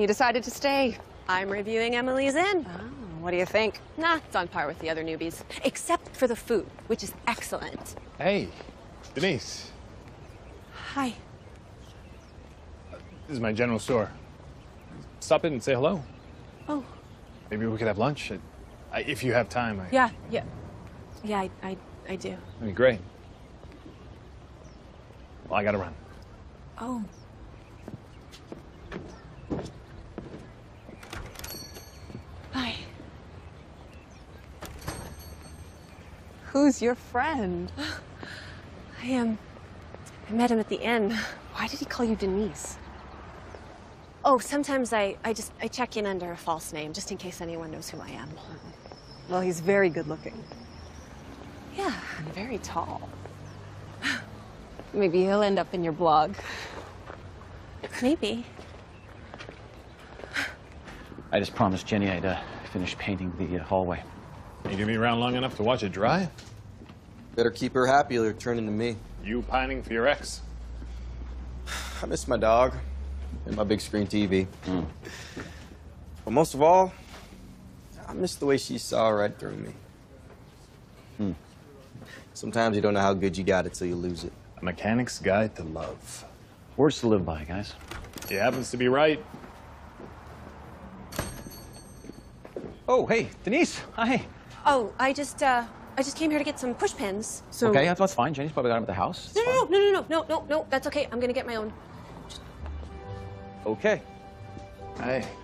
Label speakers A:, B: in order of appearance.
A: you decided to stay?
B: I'm reviewing Emily's Inn.
A: Oh, what do you think?
B: Nah, it's on par with the other newbies. Except for the food, which is excellent.
C: Hey, Denise.
B: Hi.
C: This is my general store. Stop in and say hello.
B: Oh.
C: Maybe we could have lunch. If you have time.
B: Yeah, I do.
C: That'd be great. Well, I gotta run.
B: Oh. Bye.
A: Who's your friend?
B: I met him at the inn.
A: Why did he call you Denise?
B: Oh, sometimes I check in under a false name, just in case anyone knows who I am.
A: Well, he's very good looking.
B: Yeah.
A: And very tall. Maybe he'll end up in your blog.
B: Maybe.
D: I just promised Jenny I'd finish painting the hallway.
C: You give me around long enough to watch it dry?
E: Better keep her happy or turn into me.
C: You pining for your ex?
E: I miss my dog and my big screen TV. But most of all, I miss the way she saw right through me. Sometimes you don't know how good you got it till you lose it.
C: A mechanic's guide to love.
D: Words to live by, guys.
C: He happens to be right.
D: Oh, hey, Denise. Hi.
B: Oh, I just came here to get some push pins. So.
D: Okay, that's fine. Jenny's probably got them at the house.
B: No. That's okay. I'm gonna get my own.
D: Okay.
C: Hey.